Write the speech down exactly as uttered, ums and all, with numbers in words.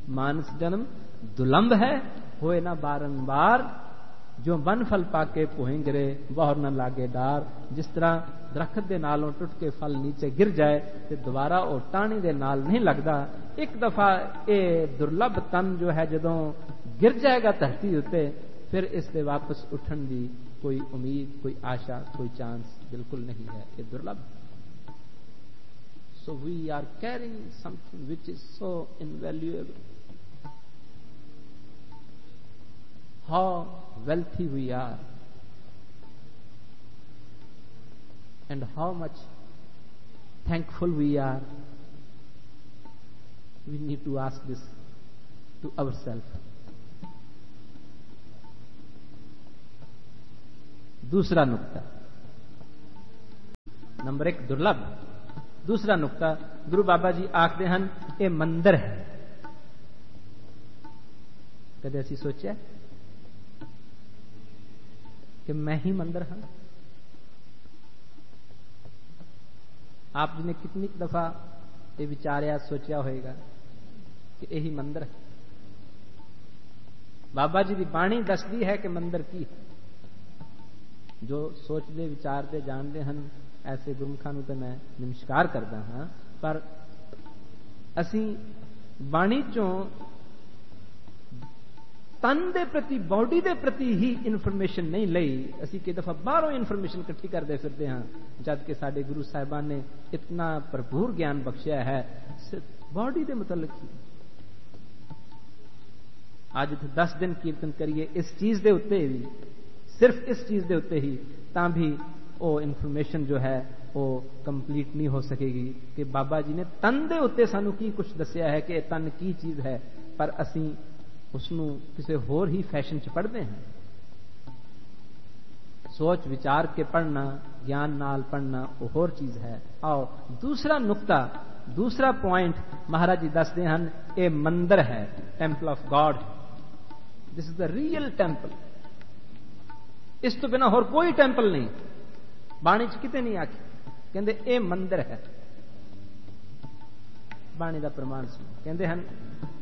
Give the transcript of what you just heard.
मानस जन्म दुलंभ है, होए ना बारंबार। जो वन फल पाके पोहिंगरे, बहुर न लागे डार। जिस तरह दरखत दे नालों टुट के फल नीचे गिर जाए तो दोबारा ਉਹ ਟਾਹਣੀ ਦੇ ਨਾਲ नहीं लगता। एक दफा ये दुर्लभ तन जो है जदों गिर जाएगा धरती उत्ते, फिर इससे वापस उठन की कोई उम्मीद, कोई आशा, कोई चांस बिल्कुल नहीं है। ये दुर्लभ। So we are carrying something which is so invaluable. How wealthy we are and how much thankful we are. We need to ask this to ourselves. दूसरा नुक्ता, नंबर एक दुर्लभ। दूसरा नुक्ता, गुरु बाबा जी आखते हैं ये मंदिर है। कदे असी सोचा कि मैं ही मंदिर हाँ? आप जी ने कितनी दफा ये विचारिया, सोचा होएगा कि यही मंदिर है। बाबा जी की बाणी दसदी है कि मंदिर की है। जो सोचते विचारते जानते हैं ऐसे गुरमुखां नूं तो मैं नमस्कार करता हाँ, पर असी बाणी चों तन दे प्रति, बॉडी दे प्रति ही इन्फॉर्मेशन नहीं लई। असी कई दफा बाहरों इन्फॉर्मेशन इकट्ठी करते फिरते हाँ, जबकि साडे गुरु साहिबान ने इतना भरपूर ज्ञान बख्शिया है बॉडी दे मुतल्लिक ही। आज इत्थे दस दिन कीर्तन करिए इस चीज दे उत्ते भी, सिर्फ इस चीज दे उत्ते ही, तां भी वो इन्फॉर्मेशन जो है वो कंप्लीट नहीं हो सकेगी कि बाबा जी ने तन दे उत्ते सानू की कुछ दसिया है कि तन की चीज है, पर असी उसनू किसी होर ही फैशन च पढ़ते हैं। सोच विचार के पढ़ना, ज्ञान नाल पढ़ना वो होर चीज है। आओ दूसरा नुक्ता, दूसरा पॉइंट महाराज जी दसते हैं, ये मंदिर है, temple of God. This is the real temple. इस तो बिना होर कोई टेंपल नहीं। बाणी च किते नहीं आखी, कहते ये मंदिर है। बाणी का प्रमाण सुनो, कहते हैं